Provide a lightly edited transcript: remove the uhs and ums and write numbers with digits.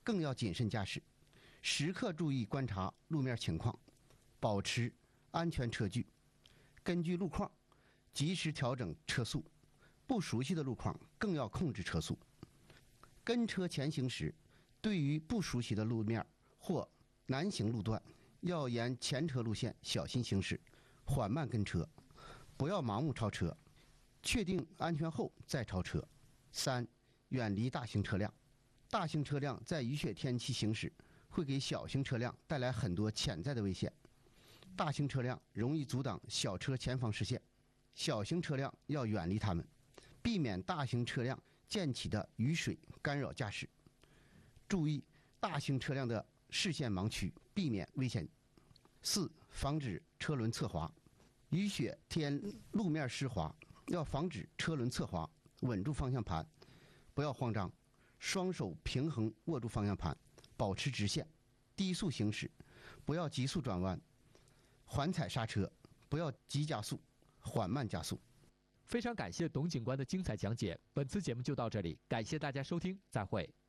更要谨慎驾驶，时刻注意观察路面情况，保持安全车距，根据路况及时调整车速，不熟悉的路况更要控制车速。跟车前行时，对于不熟悉的路面或难行路段，要沿前车路线小心行驶，缓慢跟车，不要盲目超车，确定安全后再超车。3、远离大型车辆。大型车辆在雨雪天气行驶，会给小型车辆带来很多潜在的危险。大型车辆容易阻挡小车前方视线，小型车辆要远离它们，避免大型车辆溅起的雨水干扰驾驶。注意大型车辆的视线盲区，避免危险。4、防止车轮侧滑。雨雪天路面湿滑，要防止车轮侧滑，稳住方向盘，不要慌张，双手平衡握住方向盘，保持直线，低速行驶，不要急速转弯，缓踩刹车，不要急加速，缓慢加速。 非常感谢董警官的精彩讲解，本次节目就到这里，感谢大家收听，再会。